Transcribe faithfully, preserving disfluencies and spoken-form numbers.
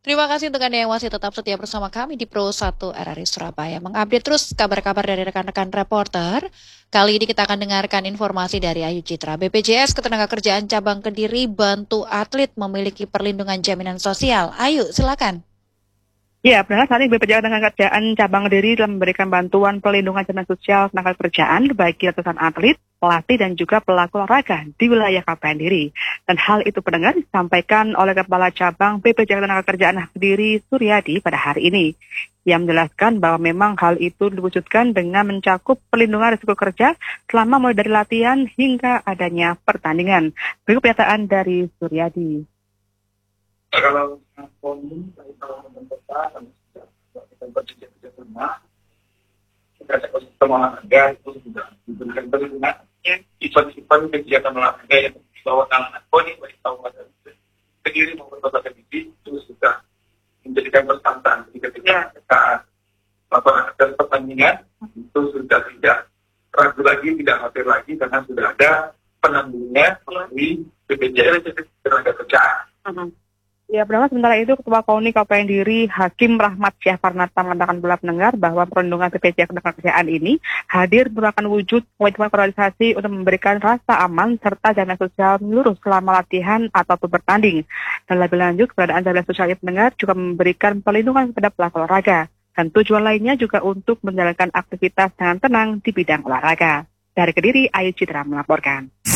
Terima kasih untuk Anda yang masih tetap setia bersama kami di Pro satu R R I Surabaya. Mengupdate terus kabar-kabar dari rekan-rekan reporter. Kali ini kita akan dengarkan informasi dari Ayu Citra. B P J S Ketenagakerjaan Cabang Kediri bantu atlet memiliki perlindungan jaminan sosial. Ayu, silakan. Ya, benar saat ini B P J S Ketenagakerjaan Cabang Kediri telah memberikan bantuan perlindungan jaminan sosial tenaga kerjaan bagi ratusan atlet, pelatih dan juga pelaku olahraga di wilayah Kabupaten Kediri. Dan hal itu pendengar disampaikan oleh Kepala Cabang B P J S Ketenagakerjaan Kediri Suryadi pada hari ini. Ia menjelaskan bahwa memang hal itu diwujudkan dengan mencakup perlindungan risiko kerja selama mulai dari latihan hingga adanya pertandingan. Berikut pernyataan dari Suryadi. Kalau poni kalau memperkata kita berjaya kerja rumah kita ekosistem olahraga itu sudah diberikan perlindungan event-event kegiatan olahraga yang dibawa tangan poni baik kabupaten Kediri maupun kota Kediri itu sudah menjadikan persangkaan ketika saat melakukan pertandingan itu sudah tidak ragu lagi, tidak khawatir lagi karena sudah ada penangguhnya melalui B P J S Ketenagakerjaan. Ya, pertama sementara itu Ketua KONI Kabupaten Kediri Hakim Rahmat Syahparnata mengatakan pula pendengar bahwa perlindungan B P J S Ketenagakerjaan ini hadir merupakan wujud komitmen organisasi untuk memberikan rasa aman serta jaminan sosial menyeluruh selama latihan ataupun bertanding. Dan lebih lanjut, keberadaan jaminan sosial ini pendengar juga memberikan perlindungan kepada pelaku olahraga. Dan tujuan lainnya juga untuk menjalankan aktivitas dengan tenang di bidang olahraga. Dari Kediri, Ayu Citra melaporkan.